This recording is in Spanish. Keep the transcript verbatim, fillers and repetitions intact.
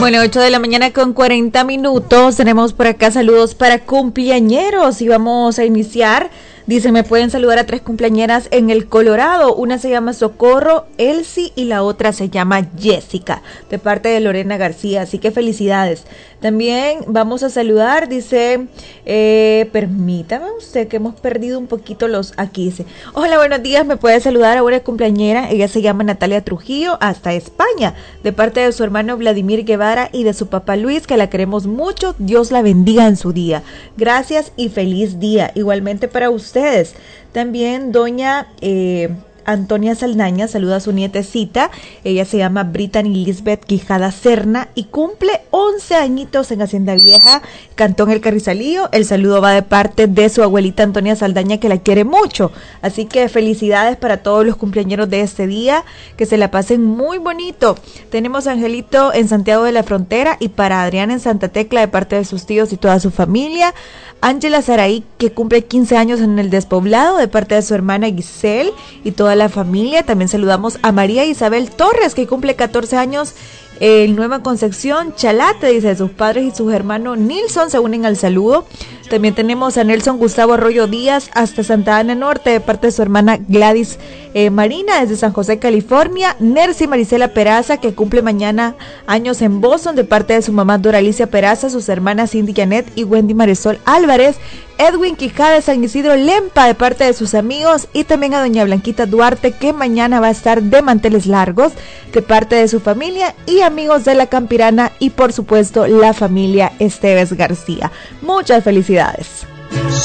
Bueno, ocho de la mañana con cuarenta minutos. Tenemos por acá saludos para cumpleañeros y vamos a iniciar. Dice, me pueden saludar a tres cumpleañeras en el Colorado. Una se llama Socorro, Elsie y la otra se llama Jessica, de parte de Lorena García. Así que felicidades. También vamos a saludar, dice, eh, permítame usted que hemos perdido un poquito los, aquí dice, hola, buenos días, me puede saludar a una cumpleañera, ella se llama Natalia Trujillo, hasta España, de parte de su hermano Vladimir Guevara y de su papá Luis, que la queremos mucho, Dios la bendiga en su día. Gracias y feliz día, igualmente para ustedes. También doña eh, Antonia Saldaña saluda a su nietecita, ella se llama Brittany Lisbeth Quijada Serna y cumple once añitos en Hacienda Vieja, Cantón El Carrizalillo. El saludo va de parte de su abuelita Antonia Saldaña, que la quiere mucho, así que felicidades para todos los cumpleañeros de este día, que se la pasen muy bonito. Tenemos a Angelito en Santiago de la Frontera y para Adriana en Santa Tecla de parte de sus tíos y toda su familia. Ángela Saraí, que cumple quince años en el Despoblado, de parte de su hermana Giselle y toda la familia. También saludamos a María Isabel Torres, que cumple catorce años en Nueva Concepción, Chalate, dice, sus padres y sus hermanos Nilson se unen al saludo. También tenemos a Nelson Gustavo Arroyo Díaz hasta Santa Ana Norte, de parte de su hermana Gladys eh, Marina, desde San José, California. Nercy Marisela Peraza, que cumple mañana años en Boston, de parte de su mamá Doralicia Peraza, sus hermanas Cindy Janet y Wendy Marisol Álvarez. Edwin Quijada de San Isidro Lempa, de parte de sus amigos, y también a doña Blanquita Duarte, que mañana va a estar de manteles largos, de parte de su familia y amigos de la Campirana, y por supuesto la familia Esteves García. Muchas felicidades.